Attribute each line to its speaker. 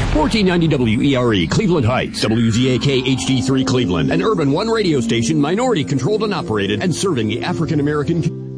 Speaker 1: 1490 WERE, Cleveland Heights, WZAK HD3 Cleveland, an Urban One radio station, minority controlled and operated, and serving the African American community.